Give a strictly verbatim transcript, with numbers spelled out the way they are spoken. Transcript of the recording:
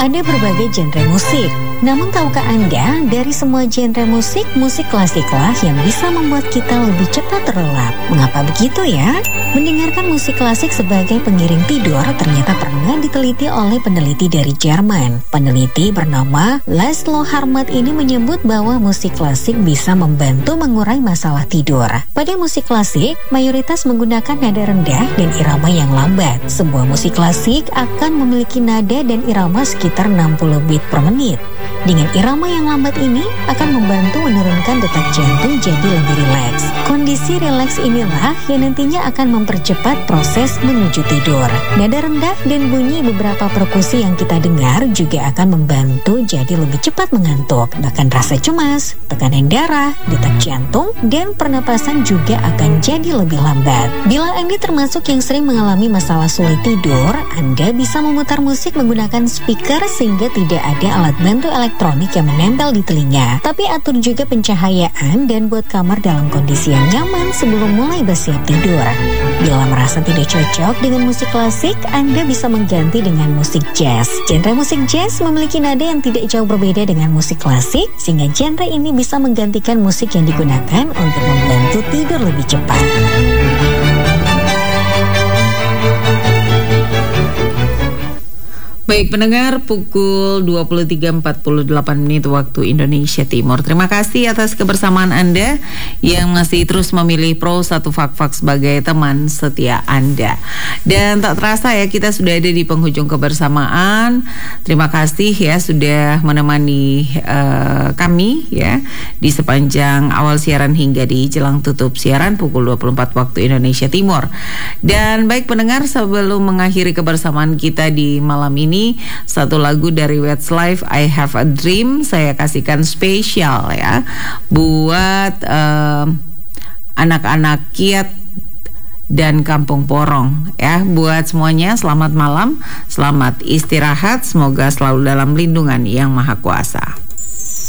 Ada berbagai genre musik. Namun tahukah Anda, dari semua genre musik, musik klasiklah yang bisa membuat kita lebih cepat terlelap. Mengapa begitu ya? Mendengarkan musik klasik sebagai pengiring tidur ternyata pernah diteliti oleh peneliti dari Jerman. Peneliti bernama Laszlo Harmat ini menyebut bahwa musik klasik bisa membantu mengurai masalah tidur. Pada musik klasik, mayoritas menggunakan nada rendah dan irama yang lambat. Sebuah musik klasik akan memiliki nada dan irama sekitar enam puluh beat per menit. Dengan irama yang lambat ini akan membantu menurunkan detak jantung jadi lebih rileks. Kondisi rileks inilah yang nantinya akan mempercepat proses menuju tidur. Nada rendah dan bunyi beberapa perkusi yang kita dengar juga akan membantu jadi lebih cepat mengantuk. Bahkan rasa cemas, tekanan darah, detak jantung, dan pernapasan juga akan jadi lebih lambat. Bila Anda termasuk yang sering mengalami masalah sulit tidur, Anda bisa memutar musik menggunakan speaker sehingga tidak ada alat bantu elektronik yang menempel di telinga. Tapi atur juga pencahayaan dan buat kamar dalam kondisi yang nyaman sebelum mulai bersiap tidur. Bila merasa tidak cocok dengan musik klasik, Anda bisa mengganti dengan musik jazz. Genre musik jazz memiliki nada yang tidak jauh berbeda dengan musik klasik, sehingga genre ini bisa menggantikan musik yang digunakan untuk membantu tidur lebih cepat. Baik pendengar, pukul dua puluh tiga empat puluh delapan menit waktu Indonesia Timur. Terima kasih atas kebersamaan Anda yang masih terus memilih Pro satu Fak-Fak sebagai teman setia Anda. Dan tak terasa ya, kita sudah ada di penghujung kebersamaan. Terima kasih ya sudah menemani uh, kami ya di sepanjang awal siaran hingga di jelang tutup siaran pukul dua puluh empat waktu Indonesia Timur. Dan baik pendengar, sebelum mengakhiri kebersamaan kita di malam ini, satu lagu dari Westlife, I Have a Dream, saya kasihkan spesial ya buat uh, anak-anak Kiat dan Kampung Porong ya. Buat semuanya selamat malam, selamat istirahat, semoga selalu dalam lindungan Yang Maha Kuasa.